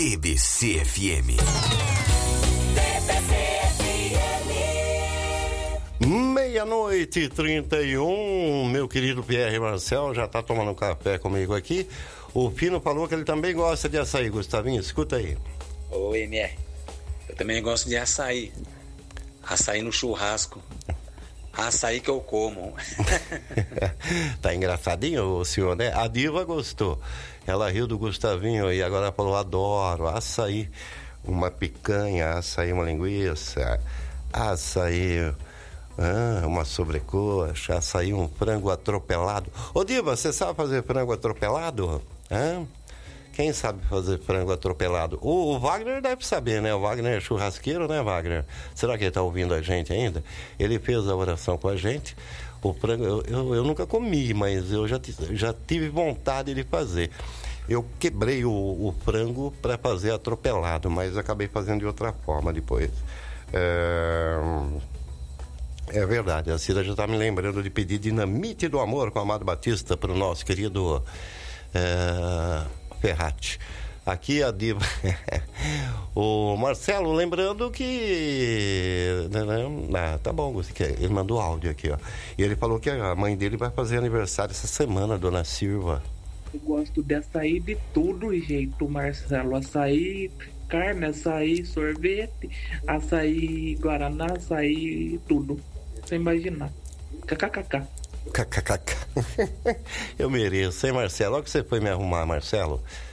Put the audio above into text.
EBC-FM. Meia-noite e 31, meu querido Pierre Marcel já tá tomando um café comigo aqui. O Pino falou que ele também gosta de açaí. Gustavinho, escuta aí. Oi, MR. Eu também gosto de açaí. Açaí no churrasco. Açaí que eu como. Tá engraçadinho o senhor, né? A Diva gostou. Ela riu do Gustavinho e agora falou: adoro açaí, uma picanha, açaí, uma linguiça, açaí, uma sobrecoxa, açaí, um frango atropelado. Ô Diva, você sabe fazer frango atropelado? Quem sabe fazer frango atropelado? O Wagner deve saber, né? O Wagner é churrasqueiro, né, Wagner? Será que ele tá ouvindo a gente ainda? Ele fez a oração com a gente. O frango, eu nunca comi, mas eu já tive vontade de fazer. Eu quebrei o frango para fazer atropelado, mas acabei fazendo de outra forma depois. É verdade, a Cida já está me lembrando de pedir Dinamite do Amor com o Amado Batista para o nosso querido Ferrati. Aqui a Diva. O Marcelo, lembrando que. Tá bom, ele mandou áudio aqui, ó. E ele falou que a mãe dele vai fazer aniversário essa semana, dona Silva. Eu gosto de açaí de todo jeito, Marcelo. Açaí, carne, açaí, sorvete, açaí, guaraná, açaí, tudo. Sem imaginar. KKKK. Eu mereço, hein, Marcelo? Olha que você foi me arrumar, Marcelo.